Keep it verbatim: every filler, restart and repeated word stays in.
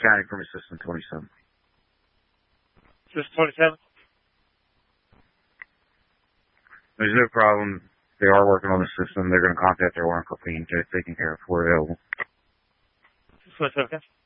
County Permit System twenty-seven. System twenty-seven? There's no problem. They are working on the system. They're going to contact their warrant company and get it taken care of before available. System twenty-seven, okay.